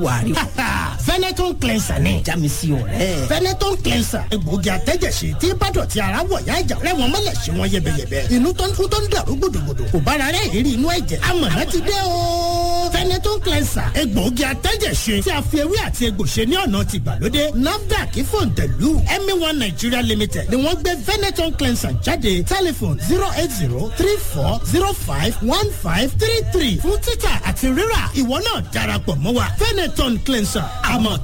wàrí. Veneton cleanser ni. já mi sí ọ̀rẹ́. Veneton cleanser egbòogi àtẹ́jẹsí tí bádọ̀tí ara wọ̀ yá ìjà rẹ̀ wọ́n mọ́lẹ̀ sí wọn yẹbẹyẹbẹ. inú tó ń kú tó ń dàrú gbòdògbòdò kò bára rẹ̀ ìrírí inú ẹ̀jẹ̀. amọ̀nà ti dé o. Veneton cleanser egbòogi àtẹ́jẹsí tí a fi ewé àti egbò ṣe ní ọ̀nà tìgbàlódé. NAFDAC fòǹtẹ̀lù MA1 Nigeria Limited ni wọ́n gbé Veneton cleanser jáde. Telephone 08034051533 fún títà àti rírà ìwọ náà darapọ̀ mọ́ wa. Veneton cleanser àmọ̀